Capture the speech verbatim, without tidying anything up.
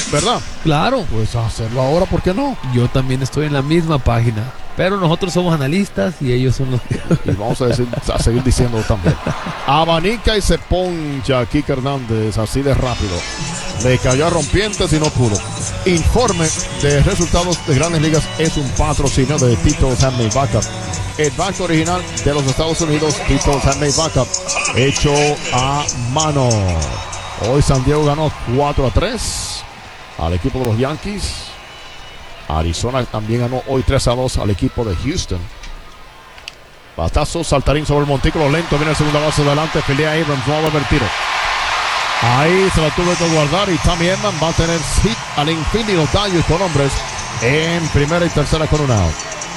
¿verdad? Claro. Pues hacerlo ahora, ¿por qué no? Yo también estoy en la misma página. Pero nosotros somos analistas y ellos son los que... Y vamos a, decir, a seguir diciendo también. Abanica y se poncha Kike Hernández, así de rápido. Le cayó a rompientes y no pudo. Informe de resultados de Grandes Ligas es un patrocinio de Tito's Handmade Backup, el banco original de los Estados Unidos. Tito's Handmade Backup, hecho a mano. Hoy San Diego ganó cuatro a tres al equipo de los Yankees. Arizona también ganó hoy tres a dos al equipo de Houston. Batazo, saltarín sobre el montículo lento. Viene el segundo base adelante. Pelea Abrams, no va a haber tiro. Ahí se la tuvo que guardar. Y Tommy Edman va a tener hit al infinito. Daños con hombres en primera y tercera con un out.